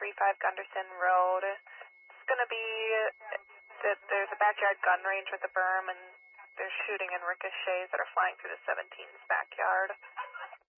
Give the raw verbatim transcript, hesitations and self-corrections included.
thirty-five Gunderson Road. It's going to be that there's a backyard gun range with a berm, and they're shooting in ricochets that are flying through the seventeen's backyard.